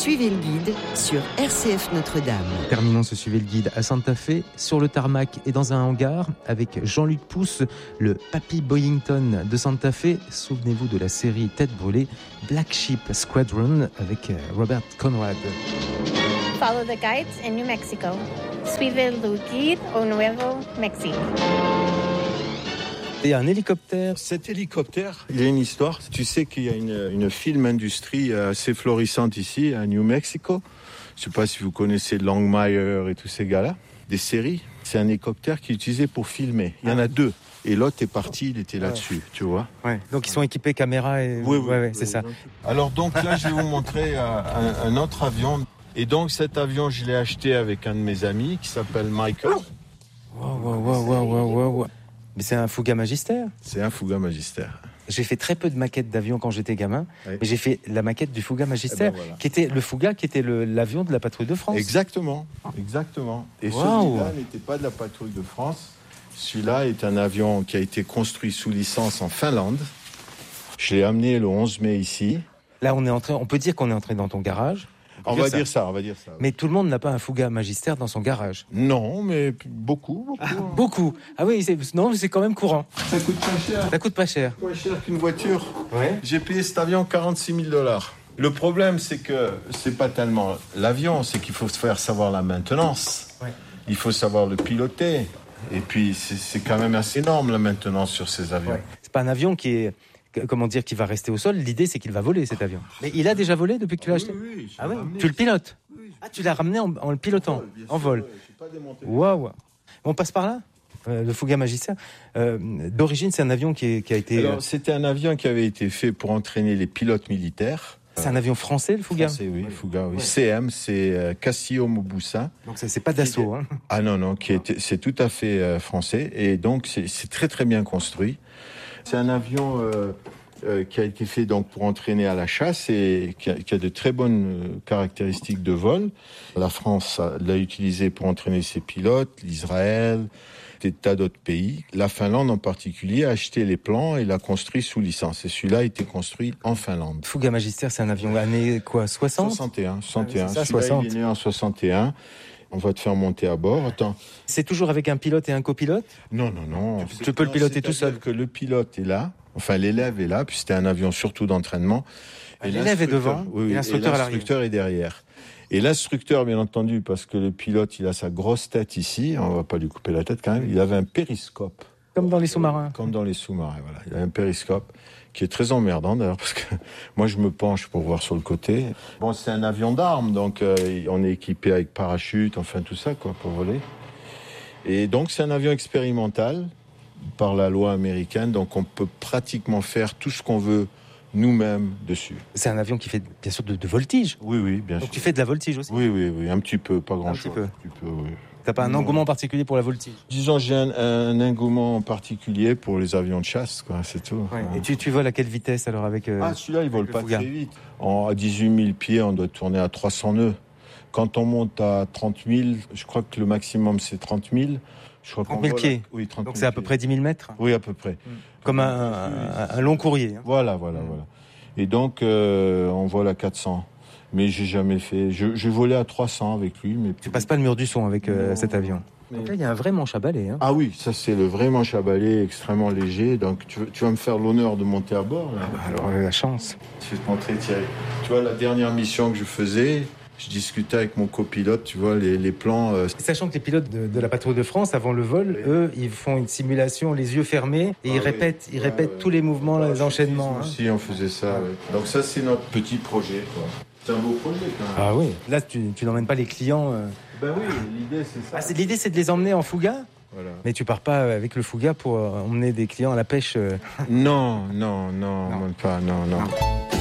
Suivez le guide sur RCF Notre-Dame. Terminons ce Suivez le guide à Santa Fe, sur le tarmac et dans un hangar, avec Jean-Luc Pousse, le Papy Boyington de Santa Fe. Souvenez-vous de la série Tête brûlée, Black Sheep Squadron, avec Robert Conrad. Follow the guides in New Mexico. Suivez le guide au Nuevo Mexico. Et un hélicoptère. Cet hélicoptère, il y a une histoire. Tu sais qu'il y a une film industrie assez florissante ici, à New Mexico. Je ne sais pas si vous connaissez Longmire et tous ces gars-là. Des séries. C'est un hélicoptère qui est utilisé pour filmer. Il y en a deux. Et l'autre est parti, il était là-dessus, tu vois. Ouais. Donc ils sont équipés caméra et... Oui, c'est ça. Alors donc là, je vais vous montrer un autre avion. Et donc cet avion, je l'ai acheté avec un de mes amis qui s'appelle Michael. Wow. Mais c'est un Fouga Magister. C'est un Fouga Magister. J'ai fait très peu de maquettes d'avions quand j'étais gamin, Oui. mais j'ai fait la maquette du Fouga Magister, voilà. qui était le Fouga, qui était l'avion de la patrouille de France. Exactement. Et celui-là n'était pas de la patrouille de France. Celui-là est un avion qui a été construit sous licence en Finlande. Je l'ai amené le 11 mai ici. Là, on peut dire qu'on est entré dans ton garage. On va dire ça. Mais tout le monde n'a pas un Fouga Magister dans son garage. Non, mais beaucoup. Beaucoup. Ah oui, c'est quand même courant. Ça coûte pas cher. Ça coûte pas cher. Moins cher qu'une voiture. Ouais. J'ai payé cet avion $46 000. Le problème, c'est que c'est pas tellement l'avion, c'est qu'il faut faire savoir la maintenance. Ouais. Il faut savoir le piloter. Et puis, c'est quand même assez énorme, la maintenance sur ces avions. Ouais. C'est pas un avion qui va rester au sol. L'idée, c'est qu'il va voler, cet avion. Mais il a déjà volé depuis que tu l'as acheté? Oui, Ah ouais. Tu le pilotes? Oui. Ah, tu l'as ramené en le pilotant, en vol. Waouh. On passe par là? Le Fouga Magister. D'origine, c'est un avion qui a été... Alors, c'était un avion qui avait été fait pour entraîner les pilotes militaires. C'est un avion français, le Fouga? Français, oui, Fouga, oui. Ouais. CM, c'est Cassio Mobussa. Donc c'est pas d'assaut, hein? Ah non, c'est tout à fait français. Et donc, c'est très très bien construit. C'est un avion qui a été fait donc pour entraîner à la chasse et qui a de très bonnes caractéristiques de vol. La France l'a utilisé pour entraîner ses pilotes, l'Israël, des tas d'autres pays. La Finlande en particulier a acheté les plans et l'a construit sous licence. Et celui-là a été construit en Finlande. Fouga Magister, c'est un avion année quoi, 60? 61. Ah oui, c'est ça, 60. Il est né en 61. On va te faire monter à bord. Attends. C'est toujours avec un pilote et un copilote? Non. Tu peux le piloter tout seul. Que le pilote est là. Enfin, l'élève est là, puis c'était un avion surtout d'entraînement. Et l'élève est devant, oui, et l'instructeur à l'arrière. L'instructeur est derrière. Et l'instructeur, bien entendu, parce que le pilote, il a sa grosse tête ici, on va pas lui couper la tête quand même, il avait un périscope. Comme dans les sous-marins. Comme dans les sous-marins, voilà. Il a un périscope qui est très emmerdant d'ailleurs, parce que moi je me penche pour voir sur le côté. Bon, c'est un avion d'armes, donc on est équipé avec parachute, enfin tout ça, quoi, pour voler. Et donc c'est un avion expérimental par la loi américaine, donc on peut pratiquement faire tout ce qu'on veut nous-mêmes dessus. C'est un avion qui fait bien sûr de voltige. Oui, bien sûr. Donc tu fais de la voltige aussi? Oui, un petit peu, pas grand-chose. Un petit peu, oui. T'as pas un engouement particulier pour la voltige? Disons, j'ai un engouement particulier pour les avions de chasse, quoi, c'est tout. Ouais. Et tu voles à quelle vitesse alors avec celui-là, il vole pas Fouga? très vite. À 18 000 pieds, on doit tourner à 300 nœuds. Quand on monte à 30 000, je crois que le maximum c'est 30 000. Je crois 30 000 pieds. Oui, 30 000 Donc c'est à peu près 10 000 mètres? Oui, à peu près. Comme un long courrier. Hein. Voilà. Et donc, on vole à 400. Mais j'ai jamais fait... J'ai volé à 300 avec lui. Mais Tu passes pas le mur du son avec cet avion? Mais... Donc là, il y a un vrai manche à balai. Hein. Ah oui, ça c'est le vrai manche à balai extrêmement léger. Donc tu vas me faire l'honneur de monter à bord là. Alors la chance. Je vais te montrer, Thierry. Tu vois, la dernière mission que je faisais, je discutais avec mon copilote, tu vois, les plans... Sachant que les pilotes de la patrouille de France, avant le vol, eux, ils font une simulation les yeux fermés et ils répètent tous les mouvements, les enchaînements. Si, on faisait ça. Ouais. Donc ça, c'est notre petit projet, quoi. C'est un beau projet, quand même. Ah oui. Là, tu n'emmènes pas les clients... Ben oui, l'idée, c'est ça. L'idée, c'est de les emmener en Fouga? Voilà. Mais tu pars pas avec le Fouga pour emmener des clients à la pêche Non, pas, non.